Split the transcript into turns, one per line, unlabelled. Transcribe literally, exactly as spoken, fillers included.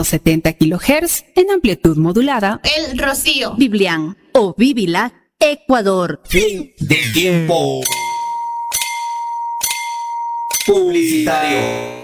setenta kilohertz en amplitud modulada.
El Rocío.
Biblián o Bibilac, Ecuador.
Fin del tiempo publicitario.